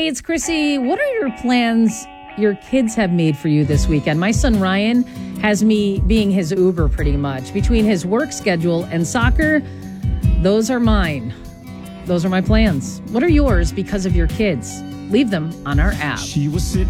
Hey, it's Chrissy. What are your plans your kids have made for you this weekend? My son Ryan has me being his Uber pretty much. Between his work schedule and soccer, those are mine. Those are my plans. What are yours because of your kids? Leave them on our app. She was sitting